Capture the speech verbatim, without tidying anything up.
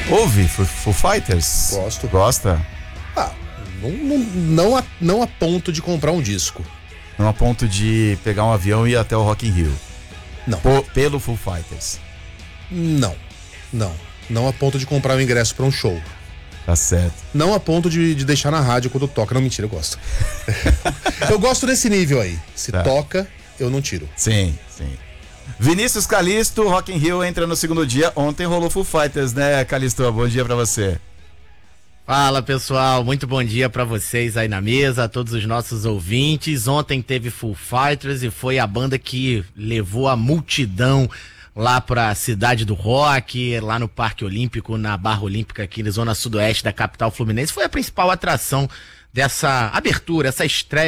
Ouve Foo, Foo Fighters? Gosto. Gosta? Ah, não, não, não, a, não a ponto de comprar um disco. Não a ponto de pegar um avião e ir até o Rock in Rio? Não. Por, pelo Foo Fighters? Não, não. Não a ponto de comprar um ingresso pra um show. Tá certo. Não a ponto de, de deixar na rádio quando toca. Não, mentira, eu gosto. Eu gosto desse nível aí. Se Tá. toca, eu não tiro. Sim, sim. Vinícius Calisto, Rock in Rio entra no segundo dia. Ontem rolou Foo Fighters, né, Calisto? Bom dia pra você. Fala, pessoal, muito bom dia pra vocês aí na mesa, a todos os nossos ouvintes. Ontem teve Foo Fighters e foi a banda que levou a multidão lá pra Cidade do Rock, lá no Parque Olímpico, na Barra Olímpica aqui na zona sudoeste da capital fluminense. Foi a principal atração dessa abertura, essa estreia